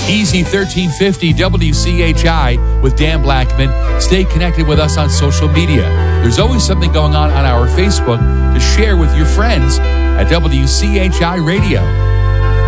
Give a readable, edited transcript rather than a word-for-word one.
Easy 1350 WCHI with Dan Blackman. Stay connected with us on social media. There's always something going on our Facebook to share with your friends at WCHI Radio.